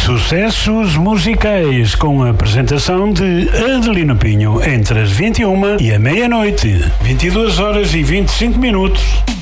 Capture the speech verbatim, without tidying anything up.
Sucessos musicais com a apresentação de Adelino Pinho entre as vinte e uma e a meia-noite. vinte e duas horas e vinte e cinco minutos.